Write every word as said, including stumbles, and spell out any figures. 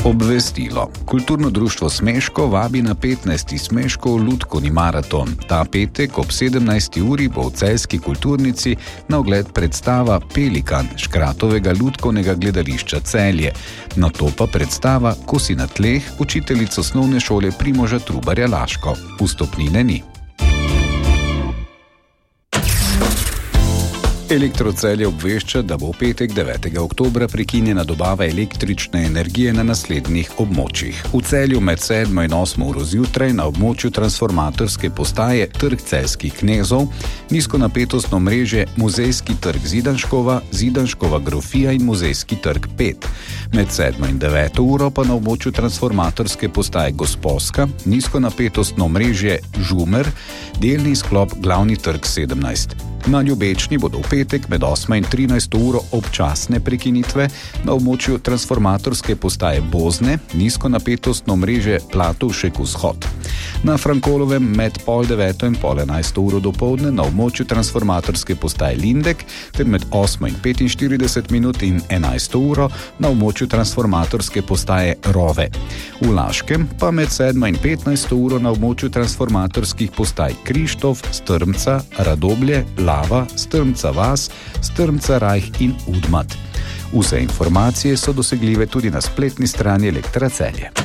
Obvestilo. Kulturno društvo Smeško vabi na petnajsti Smeškov lutkovni maraton. Ta petek ob sedemnajsti uri bo v celjski kulturnici na ogled predstava Pelikan Škratovega lutkovnega gledališča Celje. Nato pa predstava Ko si na tleh učiteljic osnovne šole Primoža Trubarja Laško. Vstopnine ni. Elektro Celje obvešča, da bo v petek devetega oktobra prekinjena dobava električne energije na naslednjih območjih. V Celju med sedmo in osmo uro zjutraj na območju transformatorske postaje Trg celjskih knezov, nizkonapetostno omrežje Muzejski trg Zidanškova, Zidanškova grofija in Muzejski trg pet. Med sedmo in deveto uro pa na območju transformatorske postaje Gosposka, nizkonapetostno omrežje Žumer, delni sklop Glavni trg sedemnajst. Na Ljubečni bodo v petek med osmo in trinajsto uro občasne prekinitve, na območju transformatorske postaje Bozne, nizkonapetostno omrežje Platovšek vzhod. Na Frankolovem med pol deveto in pol enajsto uro dopoldne na območju transformatorske postaje Lindek ter med osmo in petinštirideset minut in enajsto uro na območju transformatorske postaje Rove. V Laškem pa med sedmo in petnajsto uro na območju transformatorskih postaj Krištof, Strmca, Radoblje, Lava, Strmca vas, Strmca Rajh in Udmat. Vse informacije so dosegljive tudi na spletni strani Elektra Celje.